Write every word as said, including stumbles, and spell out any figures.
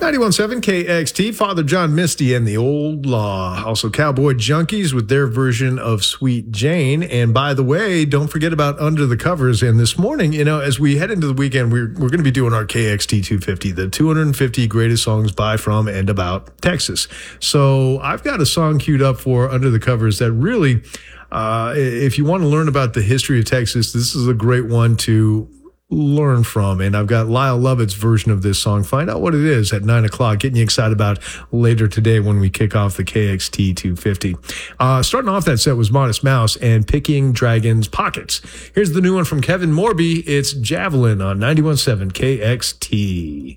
ninety-one point seven K X T, Father John Misty and the Old Law. Also Cowboy Junkies with their version of Sweet Jane. And by the way, don't forget about Under the Covers. And this morning, you know, as we head into the weekend, we're, we're going to be doing our K X T two fifty, the two hundred fifty greatest songs by, from, and about Texas. So I've got a song queued up for Under the Covers that really, uh, if you want to learn about the history of Texas, this is a great one to learn from. And I've got Lyle Lovett's version of this song. Find out what it is at nine o'clock. Getting you excited about later today when we kick off the K X T two fifty. Uh, starting off that set was Modest Mouse and Picking Dragons Pockets. Here's the new one from Kevin Morby. It's Javelin on ninety-one point seven K X T.